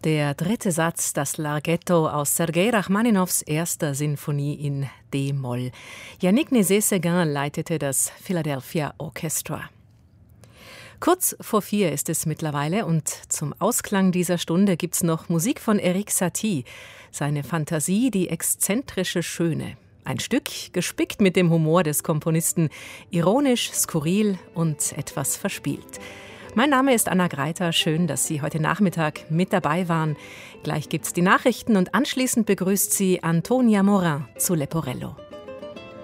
Der dritte Satz, das Larghetto aus Sergei Rachmaninows erster Sinfonie in D-Moll. Yannick Nézet-Séguin leitete das Philadelphia Orchestra. Kurz vor 4 ist es mittlerweile und zum Ausklang dieser Stunde gibt's noch Musik von Erik Satie. Seine Fantasie, die exzentrische Schöne. Ein Stück gespickt mit dem Humor des Komponisten, ironisch, skurril und etwas verspielt. Mein Name ist Anna Greiter. Schön, dass Sie heute Nachmittag mit dabei waren. Gleich gibt's die Nachrichten und anschließend begrüßt Sie Antonia Morin zu Leporello.